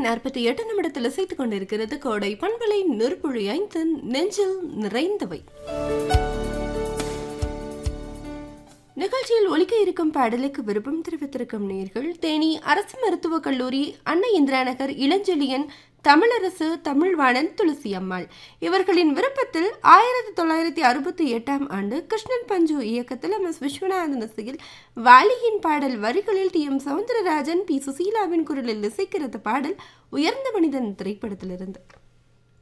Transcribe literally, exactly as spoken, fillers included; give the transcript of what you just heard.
நாற்பத்தி எட்டு நிமிடத்தில் இசைத்துக் கொண்டிருக்கிறது கோடை பண்பலை நெருப்புழி ஐந்து நெஞ்சில் நிறைந்தவை. நிகழ்ச்சியில் ஒலிக்க இருக்கும் பாடலுக்கு விருப்பம் தெரிவித்திருக்கும் நேயர்கள் தேனி அரசு மருத்துவக் கல்லூரி அன்னை இந்திரா நகர் இளஞ்செழியன், தமிழரசு, தமிழ்வாணன், துளசி அம்மாள் இவர்களின் விருப்பத்தில் ஆயிரத்தி தொள்ளாயிரத்தி அறுபத்தி எட்டாம் ஆண்டு கிருஷ்ணன் பஞ்சு இயக்கத்தில் எம் எஸ் விஸ்வநாதன் இசையில் வாலியின் பாடல் வரிகளில் டி எம் சவுந்தரராஜன், பி சுசீலாவின் குரலில் இசைக்கிறது பாடல் உயர்ந்த மனிதன் திரைப்படத்திலிருந்து.